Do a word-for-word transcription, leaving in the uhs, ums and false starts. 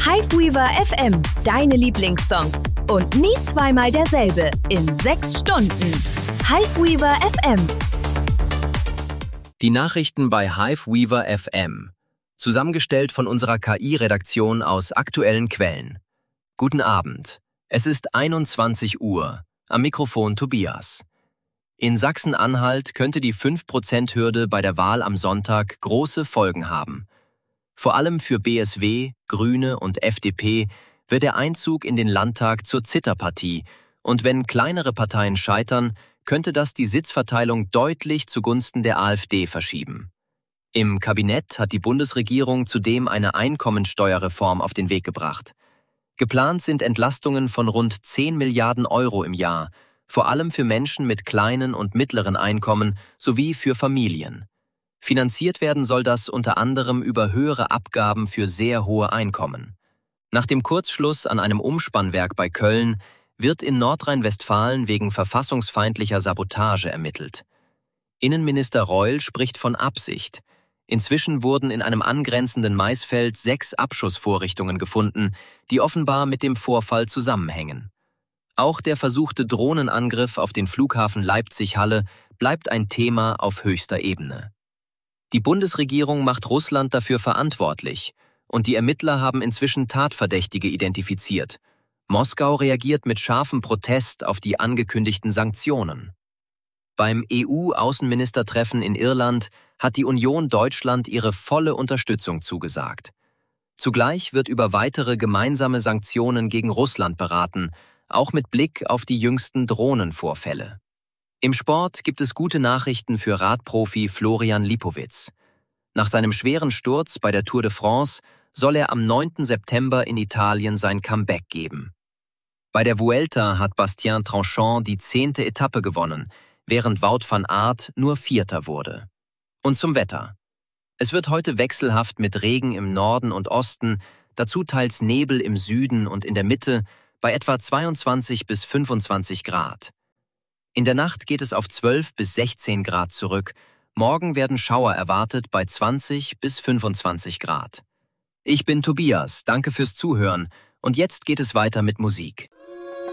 Hiveweaver F M, deine Lieblingssongs. Und nie zweimal derselbe in sechs Stunden. Hiveweaver F M. Die Nachrichten bei Hiveweaver F M. Zusammengestellt von unserer K I-Redaktion aus aktuellen Quellen. Guten Abend. Es ist einundzwanzig Uhr. Am Mikrofon Tobias. In Sachsen-Anhalt könnte die fünf Prozent Hürde bei der Wahl am Sonntag große Folgen haben. Vor allem für B S W, Grüne und F D P wird der Einzug in den Landtag zur Zitterpartie und wenn kleinere Parteien scheitern, könnte das die Sitzverteilung deutlich zugunsten der AfD verschieben. Im Kabinett hat die Bundesregierung zudem eine Einkommensteuerreform auf den Weg gebracht. Geplant sind Entlastungen von rund zehn Milliarden Euro im Jahr, vor allem für Menschen mit kleinen und mittleren Einkommen sowie für Familien. Finanziert werden soll das unter anderem über höhere Abgaben für sehr hohe Einkommen. Nach dem Kurzschluss an einem Umspannwerk bei Köln wird in Nordrhein-Westfalen wegen verfassungsfeindlicher Sabotage ermittelt. Innenminister Reul spricht von Absicht. Inzwischen wurden in einem angrenzenden Maisfeld sechs Abschussvorrichtungen gefunden, die offenbar mit dem Vorfall zusammenhängen. Auch der versuchte Drohnenangriff auf den Flughafen Leipzig-Halle bleibt ein Thema auf höchster Ebene. Die Bundesregierung macht Russland dafür verantwortlich und die Ermittler haben inzwischen Tatverdächtige identifiziert. Moskau reagiert mit scharfem Protest auf die angekündigten Sanktionen. Beim E U-Außenministertreffen in Irland hat die Union Deutschland ihre volle Unterstützung zugesagt. Zugleich wird über weitere gemeinsame Sanktionen gegen Russland beraten, auch mit Blick auf die jüngsten Drohnenvorfälle. Im Sport gibt es gute Nachrichten für Radprofi Florian Lipowitz. Nach seinem schweren Sturz bei der Tour de France soll er am neunten September in Italien sein Comeback geben. Bei der Vuelta hat Bastien Tranchant die zehnte Etappe gewonnen, während Wout van Aert nur Vierter wurde. Und zum Wetter. Es wird heute wechselhaft mit Regen im Norden und Osten, dazu teils Nebel im Süden und in der Mitte bei etwa zweiundzwanzig bis fünfundzwanzig Grad. In der Nacht geht es auf zwölf bis sechzehn Grad zurück. Morgen werden Schauer erwartet bei zwanzig bis fünfundzwanzig Grad. Ich bin Tobias, danke fürs Zuhören und jetzt geht es weiter mit Musik.